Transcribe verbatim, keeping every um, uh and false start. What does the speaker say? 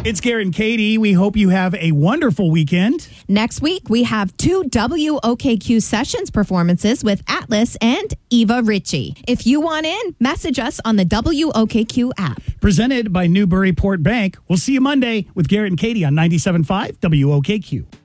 It's Garrett and Katie. We hope you have a wonderful weekend. Next week, we have two W O K Q Sessions performances with Atlas and Eva Ritchie. If you want in, message us on the W O K Q app. Presented by Newburyport Bank. We'll see you Monday with Garrett and Katie on ninety-seven point five W O K Q.